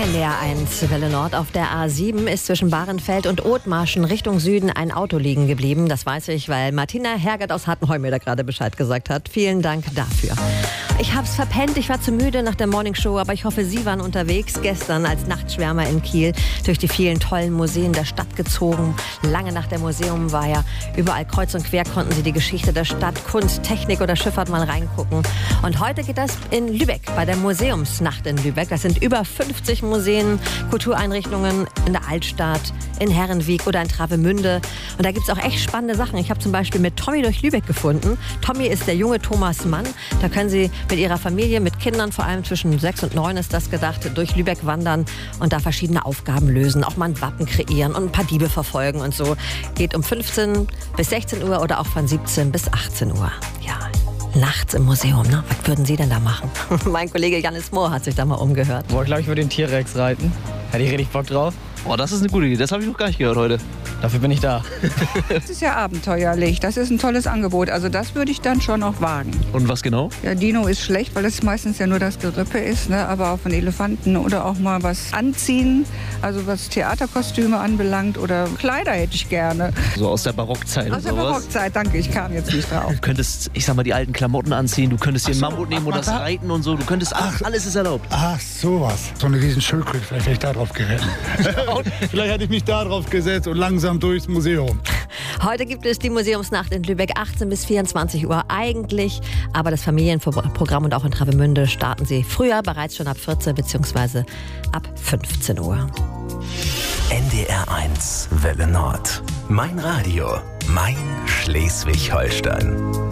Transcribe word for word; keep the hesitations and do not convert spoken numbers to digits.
N D R eins Welle Nord. Auf der A sieben ist zwischen Bahrenfeld und Othmarschen Richtung Süden ein Auto liegen geblieben. Das weiß ich, weil Martina Hergert aus Hartenheim mir da gerade Bescheid gesagt hat. Vielen Dank dafür. Ich hab's verpennt, ich war zu müde nach der Morningshow, aber ich hoffe, Sie waren unterwegs gestern als Nachtschwärmer in Kiel durch die vielen tollen Museen der Stadt gezogen. Lange nach der Museum war ja überall kreuz und quer, konnten Sie die Geschichte der Stadt, Kunst, Technik oder Schifffahrt mal reingucken. Und heute geht das in Lübeck, bei der Museumsnacht in Lübeck. Das sind über fünfzig Museen, Kultureinrichtungen in der Altstadt, in Herrenwiek oder in Travemünde. Und da gibt es auch echt spannende Sachen. Ich habe zum Beispiel mit Tommy durch Lübeck gefunden. Tommy ist der junge Thomas Mann. Da können Sie mit Ihrer Familie, mit Kindern, vor allem zwischen sechs und neun ist das gedacht, durch Lübeck wandern und da verschiedene Aufgaben lösen. Auch mal ein Wappen kreieren und ein paar Diebe verfolgen und so. Geht um fünfzehn bis sechzehn Uhr oder auch von siebzehn bis achtzehn Uhr. Ja, nachts im Museum, ne? Was würden Sie denn da machen? Mein Kollege Janis Mohr hat sich da mal umgehört. Boah, ich glaube, ich würde den T-Rex reiten. Hätte ich richtig Bock drauf. Boah, das ist eine gute Idee. Das habe ich noch gar nicht gehört heute. Dafür bin ich da. Das ist ja abenteuerlich. Das ist ein tolles Angebot. Also das würde ich dann schon auch wagen. Und was genau? Ja, Dino ist schlecht, weil es meistens ja nur das Gerippe ist. Ne? Aber auf einen Elefanten oder auch mal was anziehen. Also was Theaterkostüme anbelangt oder Kleider hätte ich gerne. So aus der Barockzeit Aus und der sowas. Barockzeit, danke. Ich kam jetzt nicht drauf. Du könntest, ich sag mal, die alten Klamotten anziehen. Du könntest dir einen so, Mammut nehmen ach, und das da- reiten und so. Du könntest, alles, alles ist erlaubt. Ach, sowas. So eine riesen Schildkröte, vielleicht hätte ich da drauf geritten. Vielleicht hätte ich mich da drauf gesetzt und langsam durchs Museum. Heute gibt es die Museumsnacht in Lübeck, achtzehn bis vierundzwanzig Uhr eigentlich. Aber das Familienprogramm und auch in Travemünde starten Sie früher, bereits schon ab vierzehn bzw. ab fünfzehn Uhr. N D R eins Welle Nord. Mein Radio, mein Schleswig-Holstein.